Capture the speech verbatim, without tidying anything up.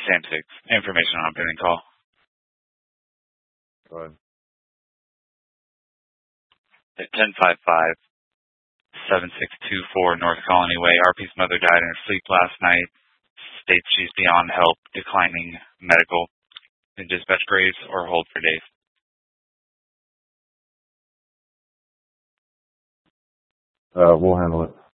Sam six. Information on pending call. Go ahead. At ten five five, seven six two four North Colony Way. R P's mother died in her sleep last night. States she's beyond help, declining medical. Can dispatch Graves or hold for days. Uh, we'll handle it.